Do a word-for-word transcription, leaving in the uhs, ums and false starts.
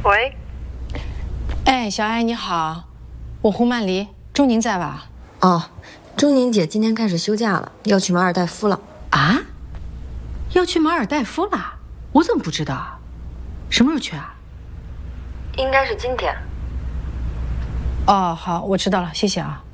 喂， 哎，小艾你好，我胡曼梨，钟宁在吧？ 哦，钟宁姐今天开始休假了，要去马尔代夫了。 啊？要去马尔代夫了？我怎么不知道啊？什么时候去啊？ 应该是今天。 哦，好，我知道了，谢谢啊。